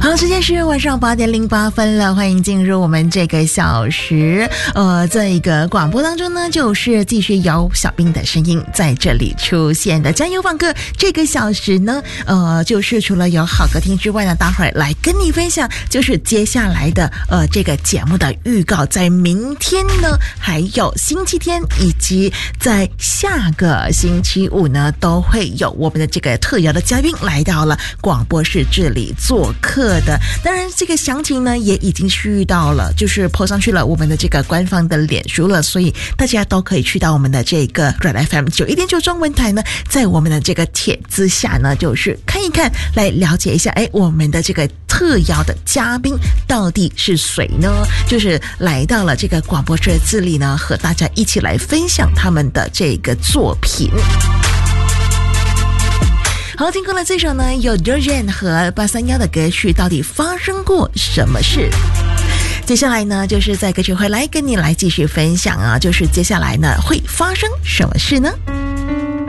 好，时间是晚上8:08了，欢迎进入我们这个小时。这个广播当中呢，就是继续有小兵的声音在这里出现的。加油放歌这个小时呢，就是除了有好歌听之外呢，待会儿来跟你分享，就是接下来的这个节目的预告，在明天呢，还有星期天以及在下个星期五呢，都会有我们的这个特邀的嘉宾来到了广播室这里做客的。当然这个详情呢也已经去到了，就是 po 上去了我们的这个官方的脸书了，所以大家都可以去到我们的这个 Red FM 91.9中文台呢，在我们的这个帖子下呢，就是看一看，来了解一下我们的这个特邀的嘉宾到底是谁呢？就是来到了这个广播室这里呢，和大家一起来分享他们的这个作品。好，听过了这首呢，有 Doja 和831的歌曲，到底发生过什么事？接下来呢，就是在歌曲回来跟你来继续分享啊，就是接下来呢会发生什么事呢？